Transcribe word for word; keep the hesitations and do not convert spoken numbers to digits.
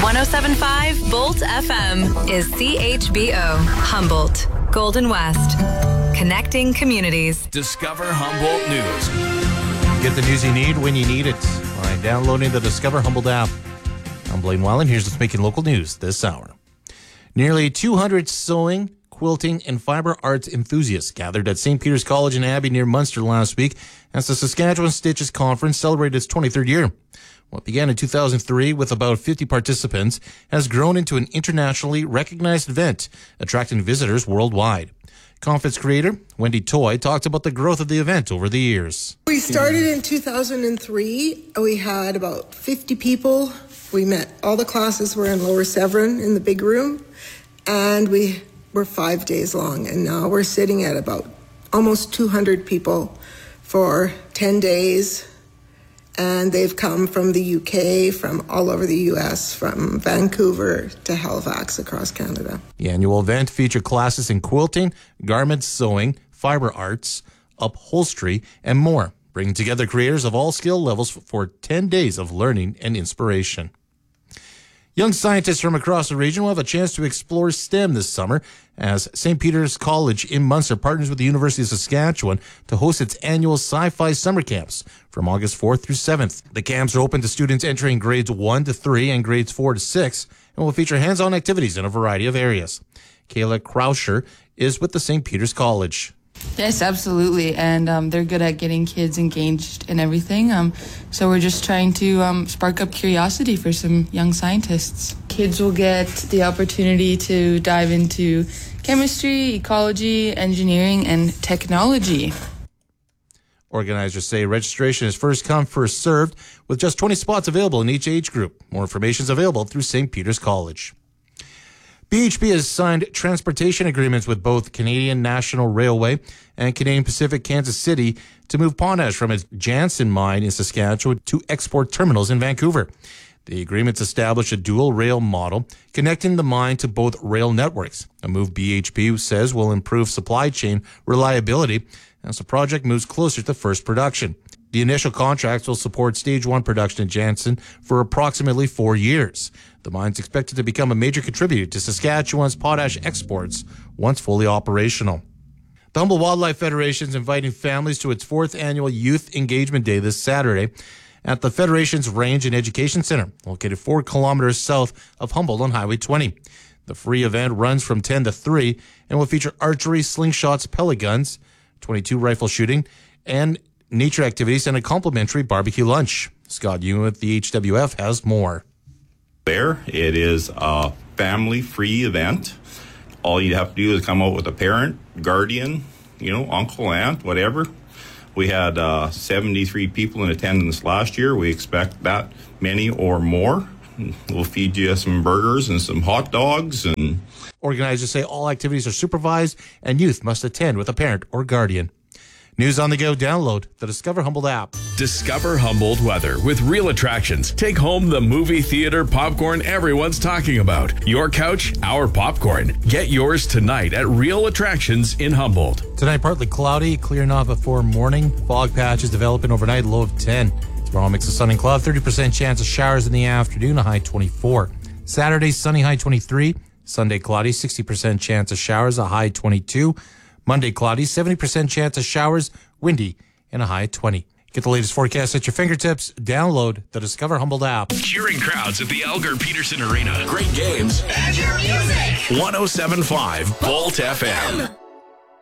one oh seven point five Bolt F M is C H B O, Humboldt, Golden West. Connecting communities. Discover Humboldt News. Get the news you need when you need it by downloading the Discover Humboldt app. I'm Blaine Wallen. Here's what's making local news this hour. Nearly two hundred sewing, quilting, and fiber arts enthusiasts gathered at Saint Peter's College in Abbey near Munster last week as the Saskatchewan Stitches Conference celebrated its twenty-third year. What began in two thousand three with about fifty participants has grown into an internationally recognized event, attracting visitors worldwide. Conference creator Wendy Toy talked about the growth of the event over the years. We started in two thousand three. We had about fifty people. We met, all the classes were in Lower Severn in the big room, and we were five days long. And now we're sitting at about almost two hundred people for ten days. And they've come from the U K, from all over the U S, from Vancouver to Halifax across Canada. The annual event featured classes in quilting, garment sewing, fiber arts, upholstery, and more, bringing together creators of all skill levels for ten days of learning and inspiration. Young scientists from across the region will have a chance to explore STEM this summer as Saint Peter's College in Munster partners with the University of Saskatchewan to host its annual sci-fi summer camps from August fourth through seventh. The camps are open to students entering grades one to three and grades four to six and will feature hands-on activities in a variety of areas. Kayla Krauscher is with the Saint Peter's College. Yes, absolutely, and um, they're good at getting kids engaged in everything. Um, so we're just trying to um, spark up curiosity for some young scientists. Kids will get the opportunity to dive into chemistry, ecology, engineering, and technology. Organizers say registration is first come, first served, with just twenty spots available in each age group. More information is available through Saint Peter's College. B H P has signed transportation agreements with both Canadian National Railway and Canadian Pacific Kansas City to move potash from its Jansen mine in Saskatchewan to export terminals in Vancouver. The agreements establish a dual rail model connecting the mine to both rail networks, a move B H P says will improve supply chain reliability as the project moves closer to first production. The initial contracts will support stage one production in Jansen for approximately four years. The mine is expected to become a major contributor to Saskatchewan's potash exports once fully operational. The Humboldt Wildlife Federation is inviting families to its fourth annual Youth Engagement Day this Saturday at the Federation's Range and Education Center, located four kilometers south of Humboldt on Highway twenty. The free event runs from ten to three and will feature archery, slingshots, pellet guns, twenty-two rifle shooting, and nature activities and a complimentary barbecue lunch. Scott Ewan with the H W F has more. There, it is a family-free event. All you have to do is come out with a parent, guardian, you know, uncle, aunt, whatever. We had uh, seventy-three people in attendance last year. We expect that many or more. We'll feed you some burgers and some hot dogs. And organizers say all activities are supervised and youth must attend with a parent or guardian. News on the go. Download the Discover Humboldt app. Discover Humboldt weather with Real Attractions. Take home the movie theater popcorn everyone's talking about. Your couch, our popcorn. Get yours tonight at Real Attractions in Humboldt. Tonight, partly cloudy, clearing off before morning. Fog patches developing overnight, low of ten. Tomorrow, mix of sun and cloud, thirty percent chance of showers in the afternoon, a high twenty-four. Saturday, sunny, high twenty-three. Sunday, cloudy, sixty percent chance of showers, a high twenty-two. Monday, cloudy, seventy percent chance of showers, windy, and a high twenty. Get the latest forecast at your fingertips. Download the Discover Humboldt app. Cheering crowds at the Elgar Peterson Arena. Great games. And your music. one oh seven point five Bolt F M.